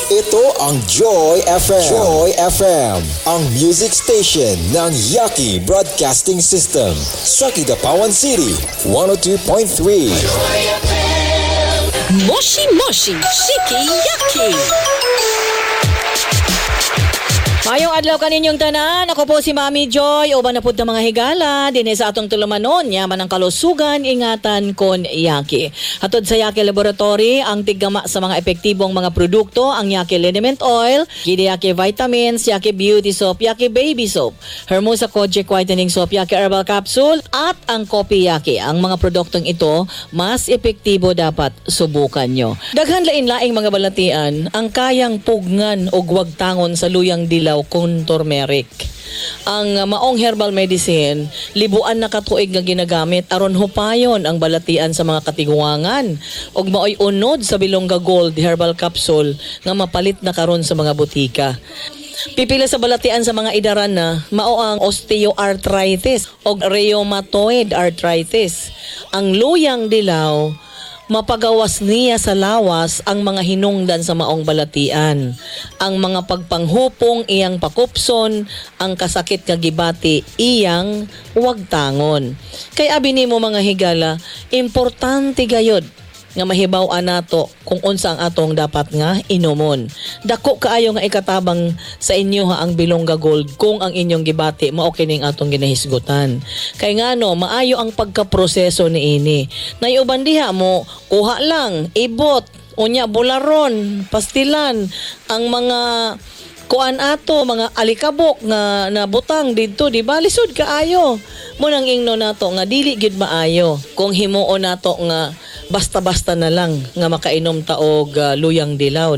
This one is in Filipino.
Ito ang Joy FM. Joy FM, ang music station ng Yaki Broadcasting System. Sa Kidapawan City, 102.3. Moshi Moshi Shiki Yaki. Mayong adlaw kaninyong tanan, ako po si Mami Joy, uban na pud ng mga higala, dinhi sa atong tulumanon, yaman ang kalusugan, ingatan kon Yaki. Hatod sa Yaki Laboratory, ang tiggama sa mga epektibong mga produkto, ang Yaki Liniment Oil, Yaki Vitamins, Yaki Beauty Soap, Yaki Baby Soap, Hermosa Kojic Whitening Soap, Yaki Herbal Capsule, at ang Kopi Yaki. Ang mga produktong ito, mas epektibo dapat subukan nyo. Daghan lain-laing mga balatian, ang kayang pugngan o gwagtangon sa luyang dilaw kung turmeric. Ang maong herbal medicine, libuan na katuig nga ginagamit aron hupayon ang balatian sa mga katiguangan ug maoy unod sa Bilongga Gold Herbal Capsule nga mapalit na karon sa mga butika. Pipila sa balatian sa mga idaran na mao ang osteoarthritis o rheumatoid arthritis. Ang luyang dilaw, mapagawas niya sa lawas ang mga hinungdan sa maong balatian. Ang mga pagpanghupong iyang pakupson, ang kasakit nga gibati iyang wagtangon. Kay abi nimo mga higala, importante gayod nga mahibaw-an nato kung unsa ang atong dapat nga inumon. Dako kaayo nga ikatabang sa inyo ang Bilongga Gold kung ang inyong gibati mao kining atong ginahisgutan. Kay ngano maayo ang pagkaproseso niini. Nayuban diha mo kuha lang, ibot, unya bularon, pastilan ang mga kuan ato, mga alikabok nga nabutang didto, di ba? Lisod kaayo. Munang ingno nato nga dili gyud maayo kung himuon nato nga basta-basta na lang nga makainom ta og luyang dilaw.